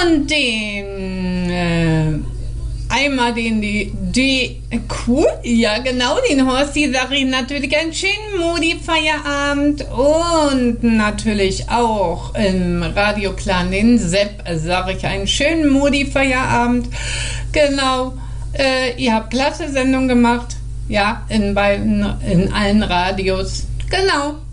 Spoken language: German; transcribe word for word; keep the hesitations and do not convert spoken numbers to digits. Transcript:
Und den äh, einmal den, die, die, cool, ja genau, den Horsti sage ich natürlich einen schönen Modi-Feierabend und natürlich auch im Radioclan den Sepp sage ich einen schönen Modi-Feierabend. Genau, äh, ihr habt klasse Sendung gemacht, ja, in, beiden, in allen Radios, genau.